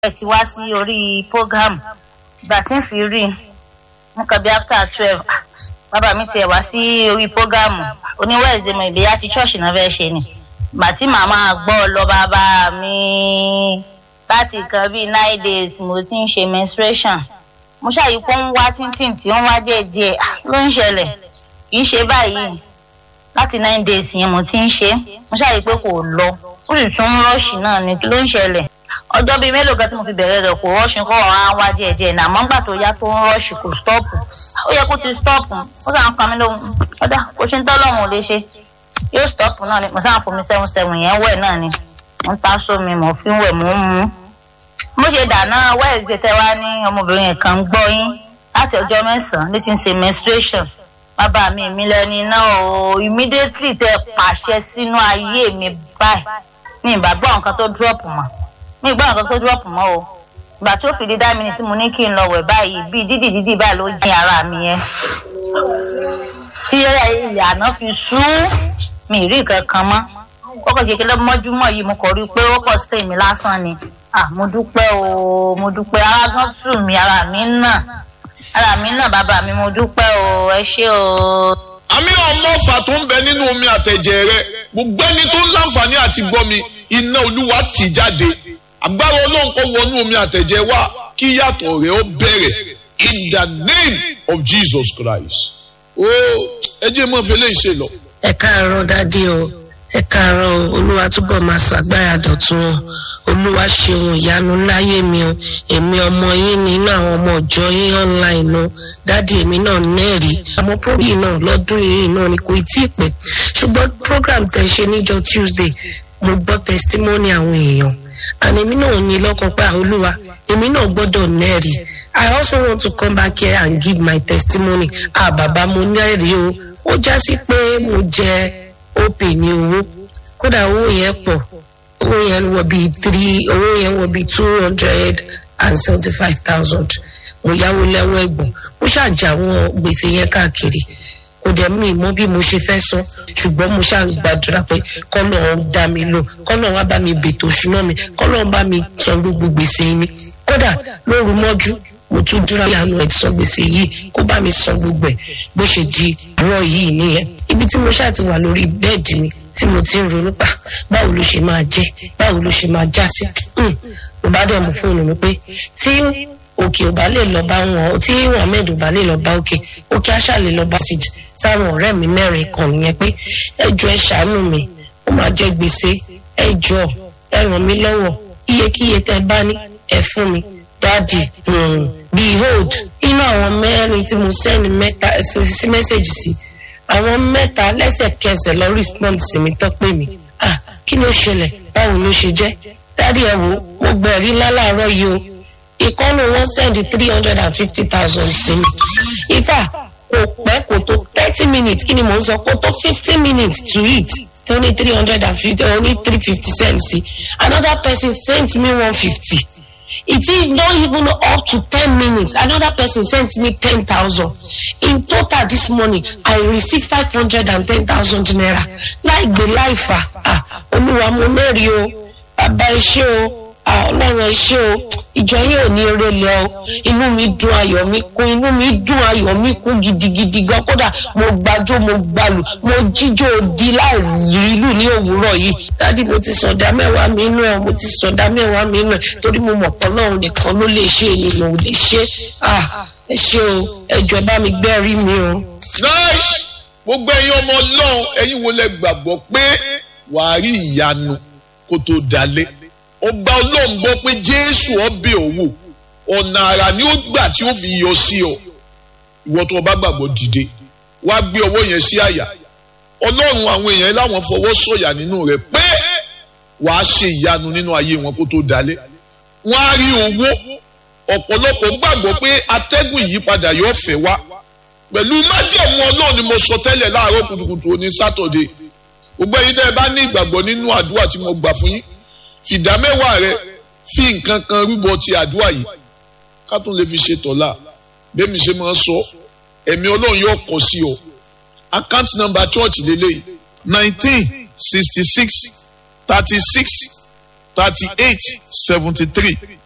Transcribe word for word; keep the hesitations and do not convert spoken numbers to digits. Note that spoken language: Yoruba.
ẹ ti wá sí orí program ìgbà tí ń fi rí nǹkan bí after twelve bàbá mi tiẹ̀ wá sí orí program oní Wednesday mo ìbíyá ti church náà fẹ́ ṣe ni ìgbà tí màmá gbọ́ lọ bàbá mi láti kan bíi nine days mo ti ń ṣe menstruation mo ṣàyí pé ń wá tíntín tí ń wá díẹ̀díẹ̀ ló ń ṣẹlẹ̀ kì í ṣe báyìí láti nine days yẹn mo ti ń ṣe mo ṣàyí pé kò lọ ó sì tún rọ́ọ̀ṣì náà ni ló ń ṣẹlẹ̀ ọjọ́ bíi mélòó kan tí mo fi bẹ̀rẹ̀ rẹ̀ kò rọ́ọ̀ṣì kọ́ ọ̀rọ̀ á wá díẹ̀díẹ̀ náà àmọ́ ńgbà tó yá tó ń rọ́ọ̀ṣì kò stọ́ọ̀pù ó yẹ kó ti stọ́ọ̀pù ó sàn pa mí lóhùn ọ̀dà kò ṣe ń tọ́lọ́run ò lè ṣe yóò stọ́ọ̀pù náà ni mo sàn fún mi seven seven yẹn wẹ̀ náà ni mo ń ta sómi mo fi ń wẹ̀ mo ń mu mo ṣe dáná Wednesday tẹ wá ní ọmọbìnrin yẹn kan gbọ́ yín láti ọjọ́ mẹ́sàn-án ní ti ń ṣe menstruation bàbá mi mi lẹ́ni náà o immediately tẹ pàṣẹ sínú ayé mi báyìí ní ìgbàgbọ́ nǹkan tó drop mọ́ ní ìgbà nǹkan tó drop mọ́ o ìgbà tí ó fi di dá mi ni tí mo ní kí n lọ wẹ̀ báyìí bíi dídì dídì báyìí ló jìn ara mi yẹn tí ìyànà fi sú mi rí nǹkan kan mọ́ ó kàn ṣe kí lọ́mọ́júmọ́ yìí mo kọ̀ rí pé ó kọ̀ sí èmi lásán ni ah mo dúpẹ́ o mo dúpẹ́ ara gan tù mí ara mi náà ara mi náà bàbá mi mo dúpẹ́ o ẹ ṣé o. àmì ọmọ ọ̀fà tó ń bẹ nínú omi àtẹ̀jẹ̀ rẹ gbogbo ẹni tó ń láǹfààní àti gbọ́ mi iná olúwa tì jáde agbára ọlọ́run kó wọnú omi àtẹ̀jẹ̀ wa kí yàtọ̀ rẹ̀ ó bẹ̀rẹ̀ in the name of Jesus Christ. ó ẹ jẹ́ mọ́ fẹ́lẹ́ ìṣe lọ. ẹ káàárọ̀ dádì o ẹ káàárọ̀ olúwa túbọ̀ máa sọ agbára dọ̀tun o olúwa ṣeun ìyanu láyé mi o èmi ọmọ yín nínú àwọn ọmọ ọjọ́ yín online o dádì èmi náà nẹ́ẹ̀rí àmọ́ program náà lọ́dún yìí náà ni kò tí ì pẹ́ ṣùgbọ́n program tẹ̀ ṣe níjọ́ Tuesday mo gbọ́ testimony àwọn èèyàn and èmi náà ní lọ́kàn pé olúwa èmi náà gbọ́dọ̀ nẹ́ẹ̀rí I also want to come back here and give my testimony ah bàbá mo nẹ́ẹ̀rí o ó já sí pé mo jẹ ó pè ní owó kódà owó yẹn pọ̀ owó yẹn wọ bíi three owó yẹn wọ bíi two hundred and seventy five thousand mo yáwó lẹ́wọ́ ẹ̀gbọ́n mo ṣàjà àwọn gbèsè yẹn káàkiri kò dẹ̀ mí mọ̀ bí mo ṣe fẹ́ san ṣùgbọ́n mo ṣáà ń gbàdúrà pé kọ́lọ́run dá mi lò kọ́lọ́run wá bá mi bètò òṣùná mi kọ́lọ́run bá mi san gbogbo gbèsè mi kódà lóru mọ́jú mo tún dúró ìyanu ẹ̀ san gbèsè yìí kó bá mi san gbogbo ẹ̀ bó ṣe di àárọ̀ yìí nìyẹn ibi tí mo ṣáà ti wà lórí bẹ́ẹ̀dì mi tí mo ti ń ronú pa báwo ló ṣe máa jẹ́ báwo ló ṣe máa já sí mo bá dẹ̀ mú fóònù mi pé tí òkè ò bá lè lọ bá wọn tí Mohammed ò bá lè lọ bá òkè òkè àṣà lè lọ bá sí sáwọn ọ̀rẹ́ mi mẹ́rin kan nìyẹn pé ẹ jọ̀ọ́ ẹ ṣàánú mi ó máa jẹ gbèsè ẹ jọ̀ọ́ ẹ ràn mí lọ́wọ́ iyekíye tẹ́ bá ní ẹ fún mi dáàdì behold inú àwọn mẹ́rin tí mo sẹ́ni mẹ́ta sí mẹ́sẹ̀gì sí àwọn mẹ́ta lẹ́sẹ̀kẹsẹ̀ lọ respond sí mi tó pè mí ah kí ló ṣẹlẹ̀ báwo ló ṣe jẹ́ dáàdì ẹ wò mo gbẹ̀rí láláàárọ̀ yìí o ìkọ́nù wọn sẹ́ndì three hundred and fifty thousand sí mi ifá kò pẹ́ kò tó thirty minutes kí ni mò ń sọ kò tó fifteen minutes to eat tí ó ní three hundred and fifty ó ní three fifty cents sí another person sent me one fifty. It is not even up to ten minutes. Another person sent me ten thousand. In total this morning, I received five hundred and ten thousand naira. Like the life, ah, Olúwa mo lẹ́rìí o, bàbá ẹ ṣé o, ah, Ọlọ́run ẹ ṣé o, ìjọ yín ò ní eré lẹ o, inú mi dùn ayọ̀ mi kún, inú mi dùn ayọ̀ mi kún gidigidi gan, kódà mo gbàjó mo gbàlù, mo jíjó di láì rí ìlú ní òwúrọ̀ yìí. Dádì mo ti sọ̀dá mẹ́wàá mi inú ẹ̀, mo ti sọ̀dá mẹ́wàá mi inú ẹ̀, torí mo mọ̀ pé Ọlọ́run nìkan ló lè ṣe ènìyàn ò lè ṣe. Ah, ẹ ṣé o, ẹ jọ̀ọ́ bá mi gbẹ́rí mi o. Nice! Gbogbo ẹ̀yin ọmọ Ọlọ́run, ẹ̀yin wo lẹ gbàgbọ́ pé wàá rí ìyanu kó tó dalẹ̀. Ọba Ọlọ́run gbọ́ pé Jésù ọbẹ̀ òwò ọ̀nà àrà ni ó gbà tí ó fi yọ sí ọ. Ìwọ tó bá gbàgbọ́ dìde wá gbé ọwọ́ yẹn sí àyà. Ọlọ́run àwọn èèyàn láwọn fọwọ́ sọ̀yà nínú rẹ̀ pé wàá ṣe ìyanu nínú ayé wọn kó tó dalẹ̀. Wọ́n á rí owó ọ̀pọ̀lọpọ̀ gbàgbọ́ pé atẹ́gùn ìyípadà yóò fẹ́ wá. Pẹ̀lú májẹ̀mú Ọlọ́run ni mo sọ tẹ́lẹ̀ láàárọ̀ kùtùkùtù òní Sátọ̀dé. Gbogbo ẹ̀yin tẹ́ ẹ bá ní ìgbàgbọ́ nínú àdúrà tí mo gbà fún yín fìdá mẹ́wàá rẹ fi nǹkan kan rúbọ ti àdúrà yìí ká tún lè fi ṣe tọ́lá bẹ́ẹ̀ mi ṣe máa ń sọ ẹ̀mí Ọlọ́run yóò kọ sí ọ account number church lélẹ́yìí nineteen sixty six thirty six thirty eight seventy three